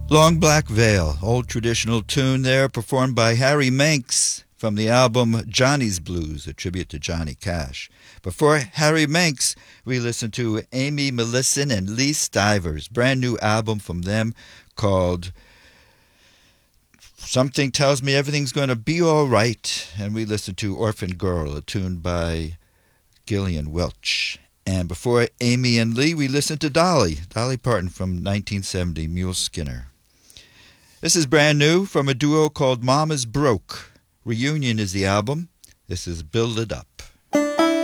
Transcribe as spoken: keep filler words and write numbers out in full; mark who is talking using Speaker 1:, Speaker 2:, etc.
Speaker 1: Long Black Veil, old traditional tune there, performed by Harry Manx from the album Johnny's Blues, a tribute to Johnny Cash. Before Harry Manx, we listened to Amy Millicent and Lee Stivers, brand new album from them called Something Tells Me Everything's Gonna Be All Right, and we listened to Orphan Girl, a tune by Gillian Welch. And before Amy and Lee, we listened to Dolly, Dolly Parton from nineteen seventy, Mule Skinner. This is brand new from a duo called Mama's Broke. Reunion is the album. This is Build It Up.